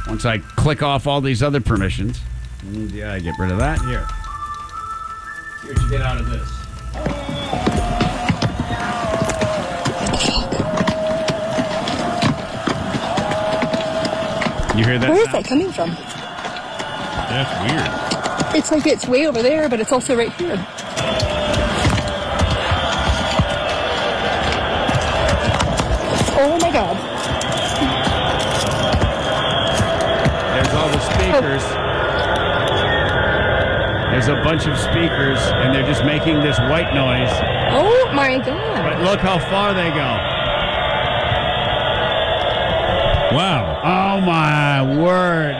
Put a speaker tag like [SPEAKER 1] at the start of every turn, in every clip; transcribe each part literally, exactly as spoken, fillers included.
[SPEAKER 1] once I click off all these other permissions. And, yeah, I get rid of that. Here. See what you get out of this. You hear that
[SPEAKER 2] Where
[SPEAKER 1] sound?
[SPEAKER 2] is that coming from?
[SPEAKER 3] That's weird.
[SPEAKER 2] It's like it's way over there, but it's also right here. Oh my God.
[SPEAKER 1] There's all the speakers. There's a bunch of speakers, and they're just making this white noise.
[SPEAKER 2] Oh my God.
[SPEAKER 1] But look how far they go.
[SPEAKER 3] Wow.
[SPEAKER 1] Oh, my word.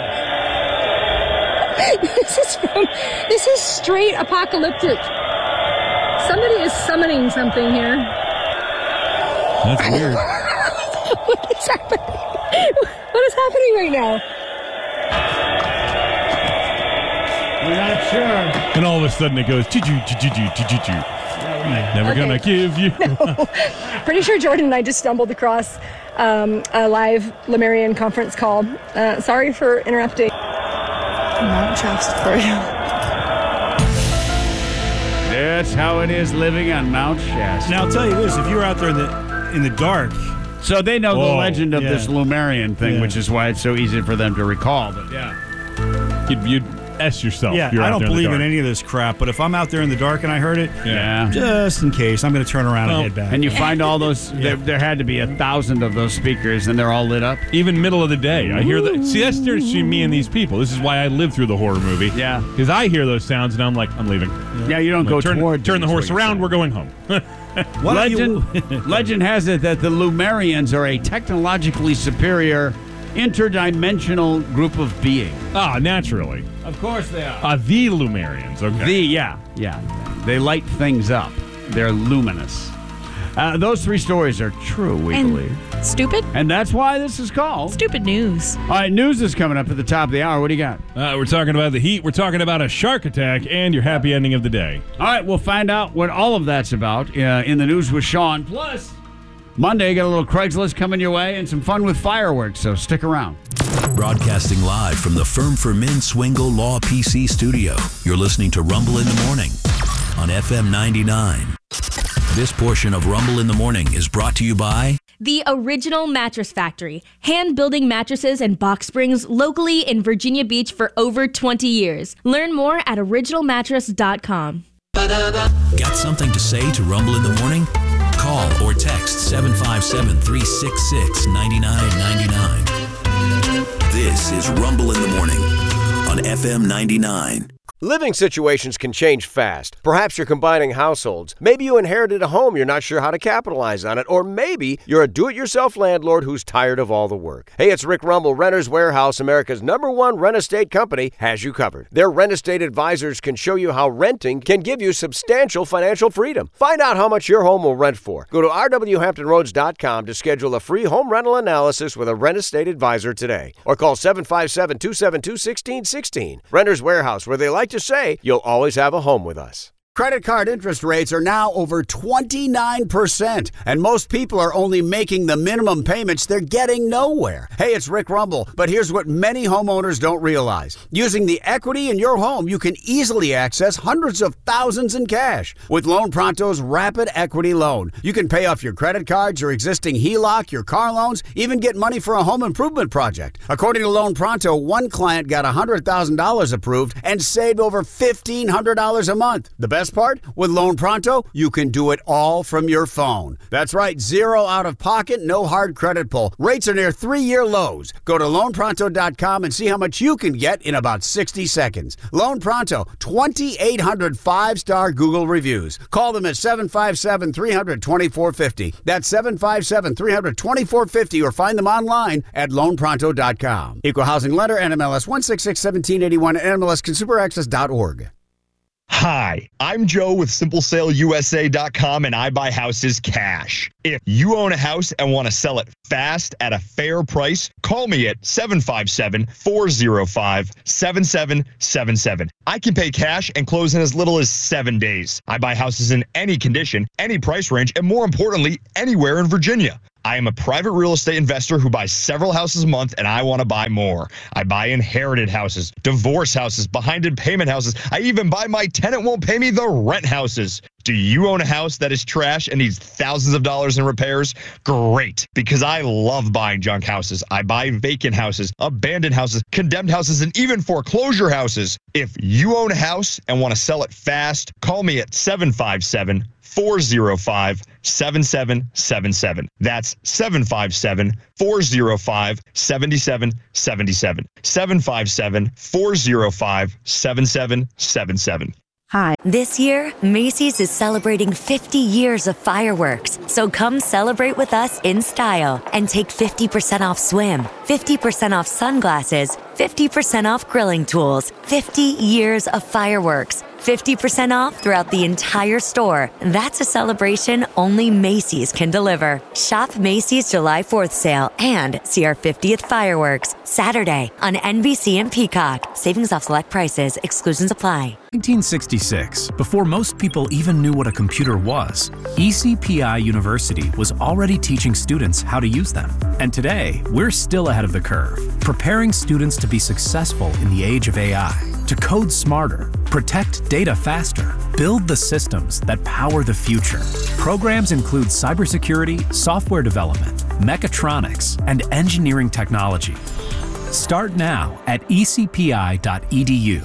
[SPEAKER 2] This is from, this is straight apocalyptic. Somebody is summoning something here.
[SPEAKER 3] That's weird.
[SPEAKER 2] What is happening? What is happening right now?
[SPEAKER 1] We're not sure.
[SPEAKER 3] And all of a sudden it goes, choo-choo, choo-choo, choo-choo. Never
[SPEAKER 2] Okay.
[SPEAKER 3] gonna give you.
[SPEAKER 2] Pretty sure Jordan and I just stumbled across um, a live Lemurian conference call. Uh, sorry for interrupting. Mount Shasta for you.
[SPEAKER 1] That's how it is living on Mount Shasta.
[SPEAKER 4] Now, I'll tell you this. If you were out there in the in the dark...
[SPEAKER 1] So they know
[SPEAKER 4] Whoa,
[SPEAKER 1] the legend of
[SPEAKER 4] yeah.
[SPEAKER 1] this Lumerian thing,
[SPEAKER 4] Yeah.
[SPEAKER 1] which is why it's so easy for them to recall. But yeah.
[SPEAKER 3] You'd, you'd S yourself.
[SPEAKER 4] Yeah,
[SPEAKER 3] if you're
[SPEAKER 4] I
[SPEAKER 3] out
[SPEAKER 4] don't
[SPEAKER 3] there in the
[SPEAKER 4] believe in
[SPEAKER 3] dark.
[SPEAKER 4] any of this crap, but if I'm out there in the dark and I heard it,
[SPEAKER 1] Yeah.
[SPEAKER 4] just in case, I'm going to turn around
[SPEAKER 3] Well,
[SPEAKER 4] and head back.
[SPEAKER 1] And you find all those,
[SPEAKER 4] Yeah.
[SPEAKER 1] there, there had to be a thousand of those speakers, and they're all lit up.
[SPEAKER 3] Even middle of the day. I hear that. See, that's between me and these people. This is why I live through the horror movie.
[SPEAKER 1] Yeah.
[SPEAKER 3] Because I hear those sounds and I'm like, I'm leaving.
[SPEAKER 1] Yeah, you don't
[SPEAKER 3] I'm
[SPEAKER 1] go
[SPEAKER 3] like, turn,
[SPEAKER 1] toward
[SPEAKER 3] turn the
[SPEAKER 1] them, is
[SPEAKER 3] horse
[SPEAKER 1] what you're
[SPEAKER 3] around.
[SPEAKER 1] saying.
[SPEAKER 3] We're going home.
[SPEAKER 4] Why don't you-
[SPEAKER 1] Legend, legend has it that the Lumerians are a technologically superior, interdimensional group of beings.
[SPEAKER 3] ah, naturally.
[SPEAKER 1] Of course they are.
[SPEAKER 3] Uh, the Lumerians. Okay.
[SPEAKER 1] The, yeah, yeah. They light things up. They're luminous. Uh, those three stories are true, we
[SPEAKER 5] And
[SPEAKER 1] believe.
[SPEAKER 5] stupid?
[SPEAKER 1] And that's why this is called.
[SPEAKER 5] Stupid news.
[SPEAKER 1] All right, news is coming up at the top of the hour. What do you got?
[SPEAKER 3] Uh, we're talking about the heat. We're talking about a shark attack and your happy ending of the day.
[SPEAKER 1] All right, we'll find out what all of that's about uh, in the news with Sean. Plus, Monday, got a little Craigslist coming your way and some fun with fireworks, so stick around.
[SPEAKER 6] Broadcasting live from the Firm for Men Swingle Law P C studio. You're listening to Rumble in the Morning on F M ninety-nine. This portion of Rumble in the Morning is brought to you by
[SPEAKER 7] The Original Mattress Factory, hand-building mattresses and box springs locally in Virginia Beach for over twenty years. Learn more at original mattress dot com.
[SPEAKER 6] Got something to say to Rumble in the Morning? Call or text seven five seven, three six six, nine nine nine nine. This is Rumble in the Morning on F M ninety-nine.
[SPEAKER 8] Living situations can change fast. Perhaps you're combining households. Maybe you inherited a home you're not sure how to capitalize on it. Or maybe you're a do-it-yourself landlord who's tired of all the work. Hey, it's Rick Rumble. Renters Warehouse, America's number one rent estate company, has you covered. Their rent estate advisors can show you how renting can give you substantial financial freedom. Find out how much your home will rent for. Go to r w hampton roads dot com to schedule a free home rental analysis with a rent estate advisor today. Or call seven five seven, two seven two, one six one six. Renters Warehouse, where they like to say you'll always have a home with us.
[SPEAKER 9] Credit card interest rates are now over twenty-nine percent, and most people are only making the minimum payments. They're getting nowhere. Hey, it's Rick Rumble, but here's what many homeowners don't realize. Using the equity in your home, you can easily access hundreds of thousands in cash. With Loan Pronto's Rapid Equity Loan, you can pay off your credit cards, your existing H E L O C, your car loans, even get money for a home improvement project. According to Loan Pronto, one client got one hundred thousand dollars approved and saved over fifteen hundred dollars a month. The best part? With Loan Pronto, you can do it all from your phone. That's right, zero out of pocket, no hard credit pull. Rates are near three-year lows. Go to loan pronto dot com and see how much you can get in about sixty seconds. Loan Pronto, twenty-eight hundred five-star Google reviews. Call them at seven five seven, three hundred, twenty-four fifty. That's seven five seven, three hundred, twenty-four fifty, or find them online at loan pronto dot com. Equal housing lender, N M L S one six six, one seven eight one, N M L S consumer access dot org.
[SPEAKER 10] Hi, I'm Joe with Simple Sale U S A dot com, and I buy houses cash. If you own a house and want to sell it fast at a fair price, call me at seven five seven, four zero five, seven seven seven seven. I can pay cash and close in as little as seven days. I buy houses in any condition, any price range, and more importantly, anywhere in Virginia. I am a private real estate investor who buys several houses a month, and I want to buy more. I buy inherited houses, divorce houses, behind in payment houses. I even buy my tenant won't pay me the rent houses. Do you own a house that is trash and needs thousands of dollars in repairs? Great, because I love buying junk houses. I buy vacant houses, abandoned houses, condemned houses, and even foreclosure houses. If you own a house and want to sell it fast, call me at seven five seven, four oh five, seven seven seven seven. That's seven five seven, four oh five, seven seven seven seven. seven five seven, four oh five, seven seven seven seven.
[SPEAKER 5] Hi. This year, Macy's is celebrating fifty years of fireworks. So come celebrate with us in style and take fifty percent off swim, fifty percent off sunglasses, fifty percent off grilling tools, fifty years of fireworks, fifty percent off throughout the entire store. That's a celebration only Macy's can deliver. Shop Macy's July fourth sale and see our fiftieth fireworks Saturday on N B C and Peacock. Savings off select prices. Exclusions apply.
[SPEAKER 11] nineteen sixty-six, before most people even knew what a computer was, E C P I University was already teaching students how to use them. And today, we're still ahead of the curve, preparing students to be successful in the age of A I, to code smarter, protect data faster, build the systems that power the future. Programs include cybersecurity, software development, mechatronics, and engineering technology. Start now at e c p i dot e d u.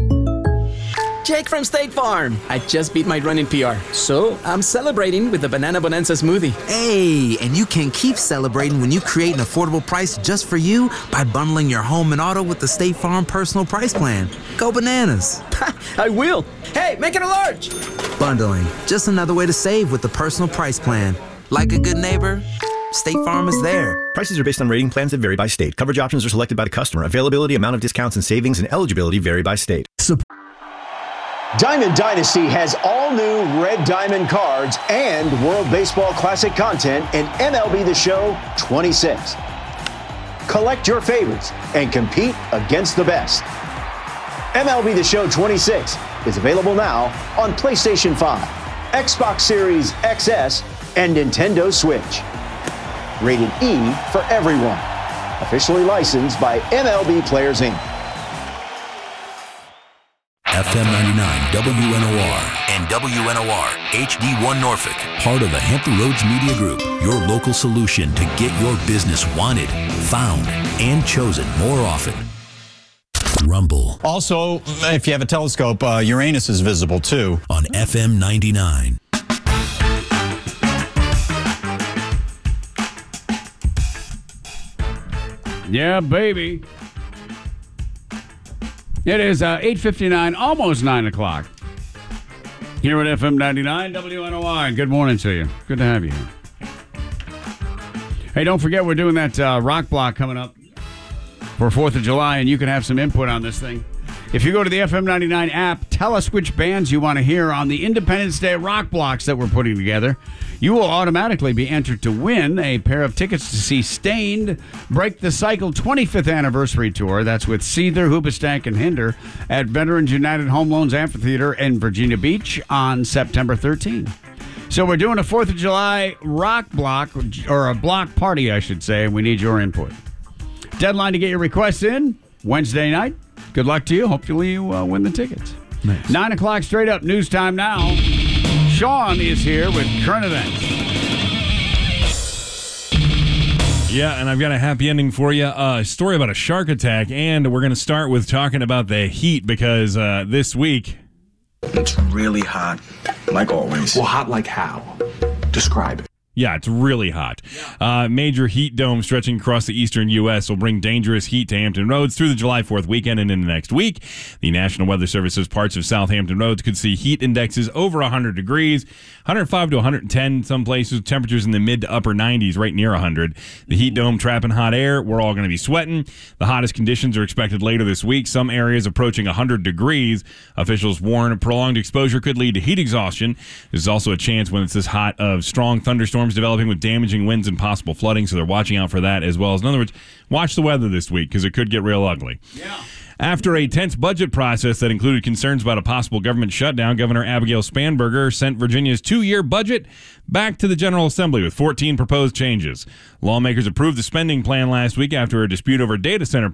[SPEAKER 12] Jake from State Farm. I just beat my running P R, so I'm celebrating with the Banana Bonanza smoothie.
[SPEAKER 13] Hey, and you can keep celebrating when you create an affordable price just for you by bundling your home and auto with the State Farm Personal Price Plan. Go bananas.
[SPEAKER 12] I will. Hey, make it a large.
[SPEAKER 13] Bundling, just another way to save with the Personal Price Plan. Like a good neighbor, State Farm is there.
[SPEAKER 14] Prices are based on rating plans that vary by state. Coverage options are selected by the customer. Availability, amount of discounts and savings, and eligibility vary by state. Sup-
[SPEAKER 15] Diamond Dynasty has all new Red Diamond cards and World Baseball Classic content in M L B The Show twenty-six. Collect your favorites and compete against the best. M L B The Show twenty-six is available now on PlayStation five, Xbox Series X S, and Nintendo Switch. Rated E for everyone. Officially licensed by M L B Players Incorporated.
[SPEAKER 6] F M ninety-nine W N O R and W N O R H D one Norfolk, part of the Hampton Roads Media Group, your local solution to get your business wanted, found, and chosen more often. Rumble.
[SPEAKER 16] Also, if you have a telescope, uh, Uranus is visible too.
[SPEAKER 6] On F M ninety-nine.
[SPEAKER 1] Yeah, baby. It is uh, eight fifty-nine, almost nine o'clock. Here at F M ninety-nine W N O R. Good morning to you. Good to have you here. Hey, don't forget we're doing that uh, rock block coming up for fourth of July, and you can have some input on this thing. If you go to the F M ninety-nine app, tell us which bands you want to hear on the Independence Day rock blocks that we're putting together. You will automatically be entered to win a pair of tickets to see Stained Break the Cycle twenty-fifth Anniversary Tour. That's with Seether, Hoobastank, and Hinder at Veterans United Home Loans Amphitheater in Virginia Beach on September thirteenth. So we're doing a fourth of July rock block, or a block party, I should say. We need your input. Deadline to get your requests in, Wednesday night. Good luck to you. Hopefully you uh, win the tickets. Nice. Nine o'clock straight up, news time now. Sean is here with current events.
[SPEAKER 3] Yeah, and I've got a happy ending for you. Uh, a story about a shark attack, and we're going to start with talking about the heat because uh, this week...
[SPEAKER 17] It's really hot, like always. Well, hot like how? Describe it.
[SPEAKER 3] Yeah, it's really hot. Uh, major heat dome stretching across the eastern U S will bring dangerous heat to Hampton Roads through the July fourth weekend and into next week. The National Weather Service says parts of South Hampton Roads could see heat indexes over one hundred degrees, one hundred five to one hundred ten some places, temperatures in the mid to upper nineties, right near one hundred. The heat dome trapping hot air. We're all going to be sweating. The hottest conditions are expected later this week. Some areas approaching one hundred degrees. Officials warn prolonged exposure could lead to heat exhaustion. There's also a chance when it's this hot of strong thunderstorms developing with damaging winds and possible flooding, so they're watching out for that as well. As in other words, watch the weather this week because it could get real ugly.
[SPEAKER 1] Yeah.
[SPEAKER 3] After a tense budget process that included concerns about a possible government shutdown, Governor Abigail Spanberger sent Virginia's two-year budget back to the General Assembly with fourteen proposed changes. Lawmakers approved the spending plan last week after a dispute over data center